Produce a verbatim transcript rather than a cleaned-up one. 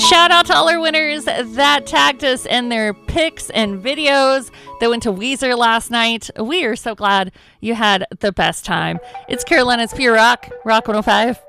Shout out to all our winners that tagged us in their pics and videos that went to Weezer last night. We are so glad you had the best time. It's Carolina's Pure Rock, Rock one oh five.